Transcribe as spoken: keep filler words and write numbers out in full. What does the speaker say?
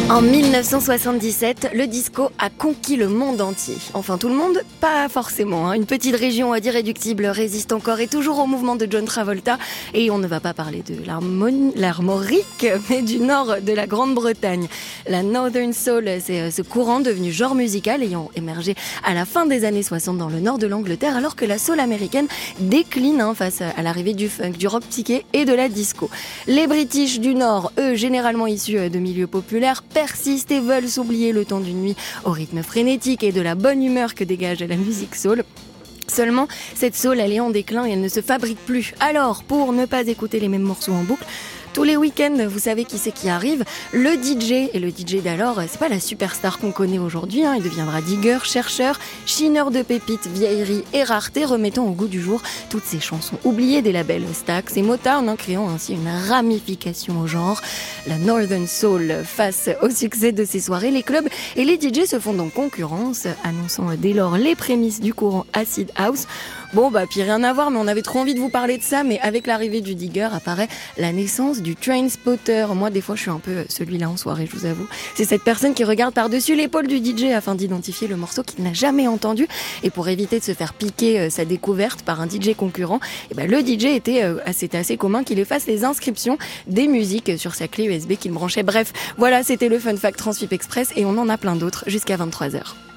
En dix-neuf cent soixante-dix-sept, le disco a conquis le monde entier. Enfin tout le monde, pas forcément. Hein. Une petite région d'irréductibles résiste encore et toujours au mouvement de John Travolta. Et on ne va pas parler de l'Armorique, mais du nord de la Grande-Bretagne. La Northern Soul, c'est ce courant devenu genre musical ayant émergé à la fin des années soixante dans le nord de l'Angleterre, alors que la soul américaine décline hein, face à l'arrivée du funk, du rock psyché et de la disco. Les British du Nord, eux, généralement issus de milieux populaires, persistent et veulent s'oublier le temps d'une nuit au rythme frénétique et de la bonne humeur que dégage la musique soul. Seulement, cette soul, elle est en déclin et elle ne se fabrique plus. Alors, pour ne pas écouter les mêmes morceaux en boucle, tous les week-ends, vous savez qui c'est qui arrive, le D J. Et le D J d'alors, c'est pas la superstar qu'on connaît aujourd'hui, hein. Il deviendra digger, chercheur, chineur de pépites, vieilleries et raretés, remettant au goût du jour toutes ces chansons oubliées des labels Stax et Motown, en créant ainsi une ramification au genre. La Northern Soul, face au succès de ces soirées, les clubs et les D J se font donc concurrence, annonçant dès lors les prémices du courant Acid House. Bon, bah, puis rien à voir, mais on avait trop envie de vous parler de ça, mais avec l'arrivée du digger apparaît la naissance du train spotter. Moi, des fois, je suis un peu celui-là en soirée, je vous avoue. C'est cette personne qui regarde par-dessus l'épaule du D J afin d'identifier le morceau qu'il n'a jamais entendu. Et pour éviter de se faire piquer euh, sa découverte par un D J concurrent, eh ben, le D J était, euh, c'était assez commun qu'il efface les inscriptions des musiques sur sa clé U S B qu'il branchait. Bref, voilà, c'était le Fun Fact Transfip Express et on en a plein d'autres jusqu'à vingt-trois heures.